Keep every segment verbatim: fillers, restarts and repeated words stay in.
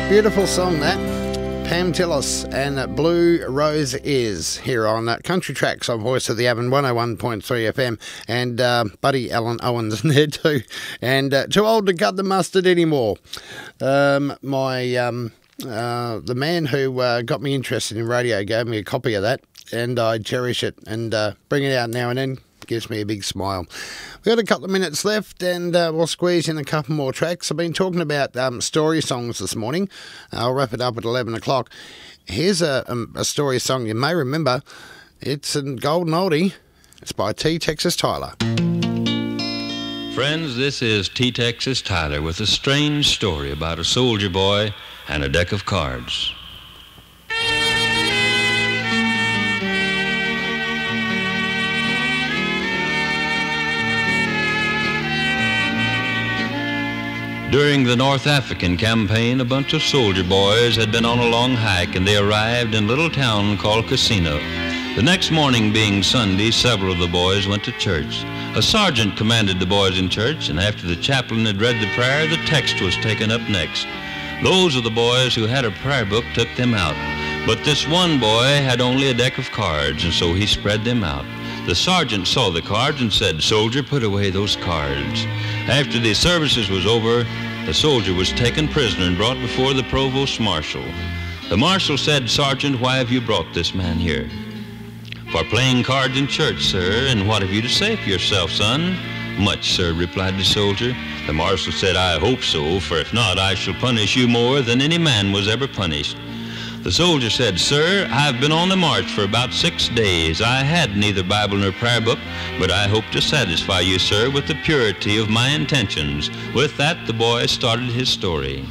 Beautiful song that. Pam Tillis and Blue Rose Is here on uh, Country Tracks on Voice of the Avon one oh one point three F M, and uh, Buddy Alan Owens in there too, and uh, too old to cut the mustard anymore. Um, my um, uh, the man who uh, got me interested in radio gave me a copy of that, and I cherish it and uh, bring it out now and then. Gives me a big smile. We've got a couple of minutes left, and uh, we'll squeeze in a couple more tracks. I've been talking about um, story songs this morning. I'll wrap it up at eleven o'clock. Here's a, a, a story song you may remember. It's a golden oldie. It's by T. Texas Tyler. Friends, this is T. Texas Tyler with a strange story about a soldier boy and a deck of cards. During the North African campaign, a bunch of soldier boys had been on a long hike, and they arrived in a little town called Casino. The next morning, being Sunday, several of the boys went to church. A sergeant commanded the boys in church, and after the chaplain had read the prayer, the text was taken up next. Those of the boys who had a prayer book took them out, but this one boy had only a deck of cards, and so he spread them out. The sergeant saw the cards and said, "Soldier, put away those cards." After the services was over, the soldier was taken prisoner and brought before the provost marshal. The marshal said, "Sergeant, why have you brought this man here?" "For playing cards in church, sir. And what have you to say for yourself, son?" "Much, sir," replied the soldier. The marshal said, "I hope so, for if not, I shall punish you more than any man was ever punished." The soldier said, "Sir, I've been on the march for about six days. I had neither Bible nor prayer book, but I hope to satisfy you, sir, with the purity of my intentions." With that, the boy started his story.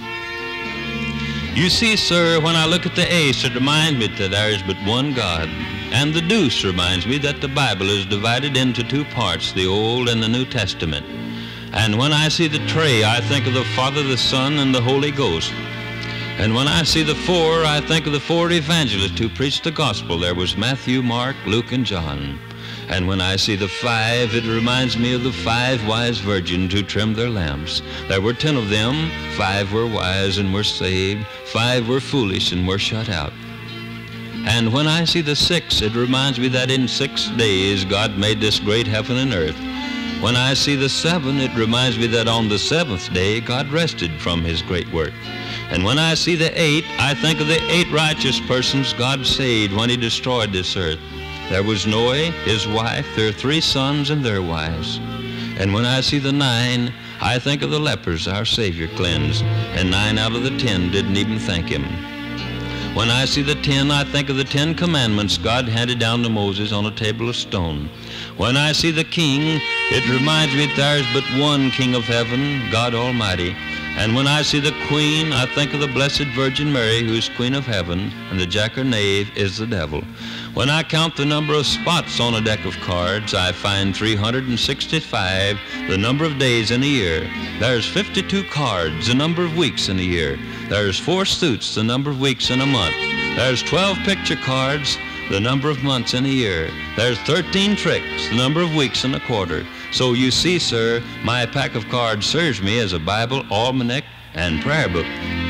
"You see, sir, when I look at the ace, it reminds me that there is but one God. And the deuce reminds me that the Bible is divided into two parts, the Old and the New Testament. And when I see the tray, I think of the Father, the Son, and the Holy Ghost. And when I see the four, I think of the four evangelists who preached the gospel. There was Matthew, Mark, Luke, and John. And when I see the five, it reminds me of the five wise virgins who trimmed their lamps. There were ten of them. Five were wise and were saved. Five were foolish and were shut out. And when I see the six, it reminds me that in six days God made this great heaven and earth. When I see the seven, it reminds me that on the seventh day God rested from his great work. And when I see the eight, I think of the eight righteous persons God saved when he destroyed this earth. There was Noah, his wife, their three sons, and their wives. And when I see the nine, I think of the lepers our Savior cleansed, and nine out of the ten didn't even thank him. When I see the ten, I think of the Ten Commandments God handed down to Moses on a table of stone. When I see the king, it reminds me that there is but one King of heaven, God Almighty. And when I see the queen, I think of the Blessed Virgin Mary, who is Queen of Heaven, and the jack or knave is the devil. When I count the number of spots on a deck of cards, I find three hundred sixty-five, the number of days in a year. There's fifty-two cards, the number of weeks in a year. There's four suits, the number of weeks in a month. There's twelve picture cards, the number of months in a year. There's thirteen tricks, the number of weeks in a quarter. So you see, sir, my pack of cards serves me as a Bible, almanac, and prayer book.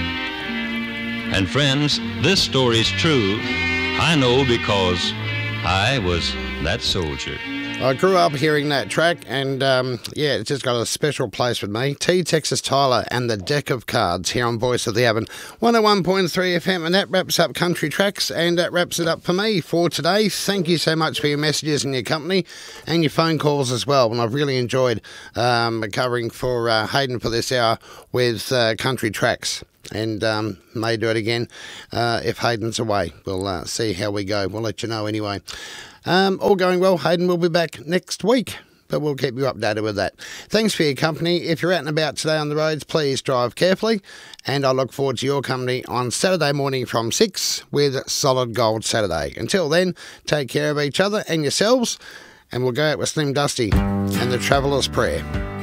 And friends, this story is true. I know because I was that soldier. I grew up hearing that track, and um, yeah, it's just got a special place with me. T. Texas Tyler and the Deck of Cards here on Voice of the Avon, one oh one point three F M, and that wraps up Country Tracks, and that wraps it up for me for today. Thank you so much for your messages and your company, and your phone calls as well, and I've really enjoyed um, covering for uh, Hayden for this hour with uh, Country Tracks. And um, may do it again uh, if Hayden's away. We'll uh, see how we go. We'll let you know anyway. Um, all going well, Hayden will be back next week, but we'll keep you updated with that. Thanks for your company. If you're out and about today on the roads, please drive carefully, and I look forward to your company on Saturday morning from six with Solid Gold Saturday. Until then, take care of each other and yourselves, and we'll go out with Slim Dusty and the Traveller's Prayer.